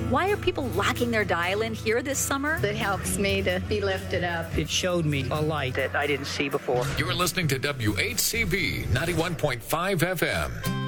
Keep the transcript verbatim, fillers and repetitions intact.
Why are people locking their dial in here this summer? It helps me to be lifted up. It showed me a light that I didn't see before. You're listening to W H C B ninety-one point five F M.